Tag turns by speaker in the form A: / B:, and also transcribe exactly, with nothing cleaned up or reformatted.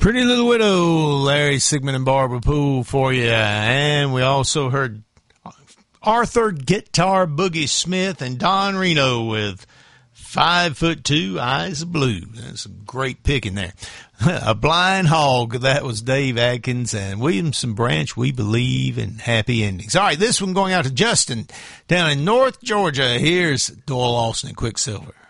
A: Pretty Little Widow, Larry Sigmund and Barbara Poole for you. And we also heard Arthur Guitar Boogie Smith and Don Reno with Five Foot Two Eyes of Blue. That's a great pick in there. A Blind Hog, that was Dave Adkins, and Williamson Branch, We Believe in Happy Endings. All right, this one going out to Justin down in North Georgia. Here's Doyle Lawson and Quicksilver.